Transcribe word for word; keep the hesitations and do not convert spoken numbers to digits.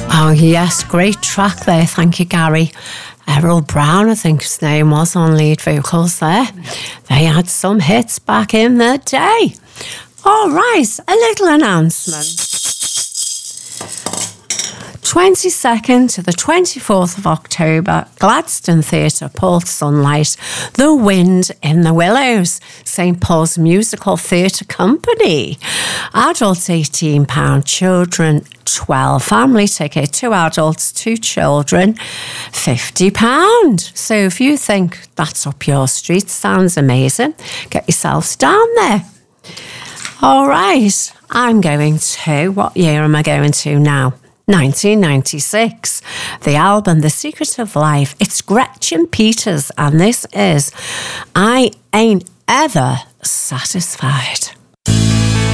Oh, yes, great track there. Thank you, Gary. Errol Brown, I think his name was, on lead vocals there. They had some hits back in the day. All right, a little announcement. twenty-second to the twenty-fourth of October, Gladstone Theatre, Port Sunlight, The Wind in the Willows, Saint Paul's Musical Theatre Company. Adults eighteen pounds, children twelve. Family ticket, two adults, two children, fifty pounds. So if you think that's up your street, sounds amazing, get yourselves down there. All right, I'm going to, what year am I going to now? nineteen ninety-six. The album, The Secret of Life. It's Gretchen Peters, and this is I Ain't Ever Satisfied.